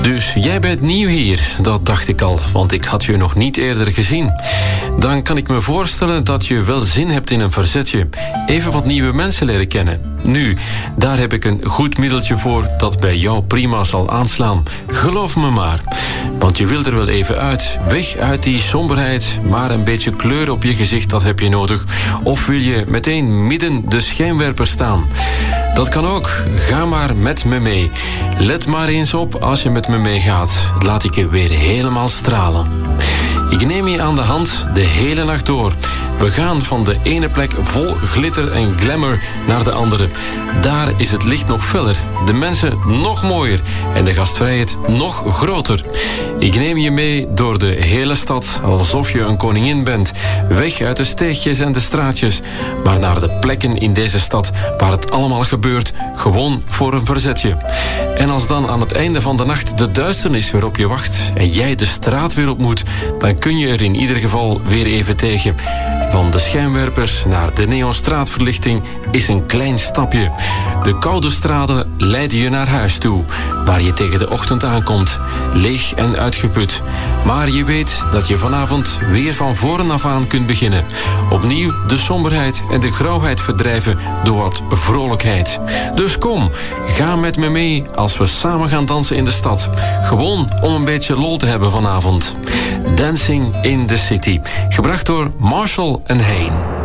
Dus jij bent nieuw hier, dat dacht ik al, want ik had je nog niet eerder gezien. Dan kan ik me voorstellen dat je wel zin hebt in een verzetje. Even wat nieuwe mensen leren kennen. Nu, daar heb ik een goed middeltje voor dat bij jou prima zal aanslaan. Geloof me maar. Want je wilt er wel even uit. Weg uit die somberheid, maar een beetje kleur op je gezicht, dat heb je nodig. Of wil je meteen midden de schijnwerper staan? Dat kan ook. Ga maar met me mee. Let maar eens op als je met me meegaat. Laat ik je weer helemaal stralen. Ik neem je aan de hand de hele nacht door. We gaan van de ene plek vol glitter en glamour naar de andere. Daar is het licht nog feller, de mensen nog mooier en de gastvrijheid nog groter. Ik neem je mee door de hele stad alsof je een koningin bent. Weg uit de steegjes en de straatjes, maar naar de plekken in deze stad waar het allemaal gebeurt, gewoon voor een verzetje. En als dan aan het einde van de nacht de duisternis weer op je wacht en jij de straat weer op moet, dan kun je er in ieder geval weer even tegen. Van de schijnwerpers naar de neonstraatverlichting is een klein stapje. De koude straten leiden je naar huis toe, waar je tegen de ochtend aankomt, leeg en uitgeput. Maar je weet dat je vanavond weer van voren af aan kunt beginnen. Opnieuw de somberheid en de grauwheid verdrijven door wat vrolijkheid. Dus kom, ga met me mee als we samen gaan dansen in de stad. Gewoon om een beetje lol te hebben vanavond. Dancing in the City, gebracht door Marshall & Hayne.